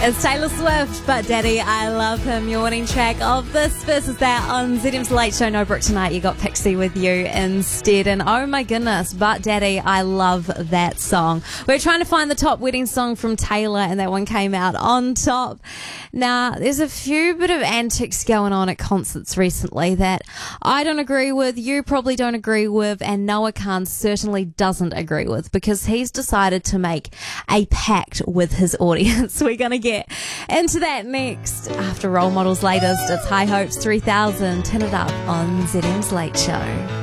It's Taylor Swift, But Daddy, I Love Him. Your winning track of this versus that on ZM's Late Show. No, Brooke, tonight you got Pixie with you instead. And oh my goodness, But Daddy, I love that song. We're trying to find the top wedding song from Taylor, and that one came out on top. Now, there's a few bit of antics going on at concerts recently that I don't agree with, you probably don't agree with, and Noah Khan certainly doesn't agree with, because he's decided to make a pact with his audience. We're going to get into that next after Role Model's latest. It's High Hopes 3000. Turn it up on ZM's Late Show.